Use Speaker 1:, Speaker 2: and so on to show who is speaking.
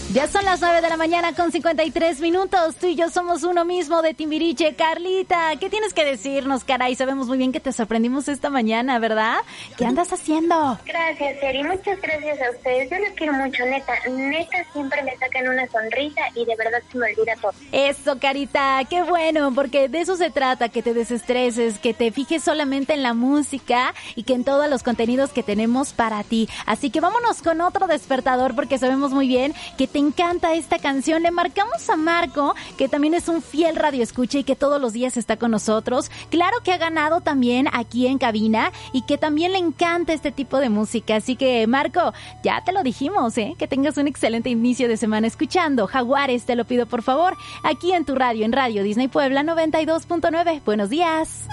Speaker 1: Ya son las 9 de la mañana con 53 minutos. Tú y yo somos uno mismo de Timbiriche. Carlita, ¿qué tienes que decirnos, caray? Sabemos muy bien que te sorprendimos esta mañana, ¿verdad? ¿Qué andas haciendo?
Speaker 2: Gracias, Eri. Muchas gracias a ustedes. Yo los quiero mucho, neta. Neta, siempre me sacan una sonrisa y de verdad se me olvida todo.
Speaker 1: Eso, Carita. Qué bueno, porque de eso se trata, que te desestreses, que te fijes solamente en la música y que en todos los contenidos que tenemos para ti. Así que vámonos con otro despertador, porque sabemos muy bien que te encanta esta canción. Le marcamos a Marco, que también es un fiel radioescucha y que todos los días está con nosotros. Claro que ha ganado también aquí en cabina y que también le encanta este tipo de música. Así que, Marco, ya te lo dijimos, que tengas un excelente inicio de semana escuchando Jaguares, te lo pido por favor, aquí en tu radio, en Radio Disney Puebla 92.9. Buenos días.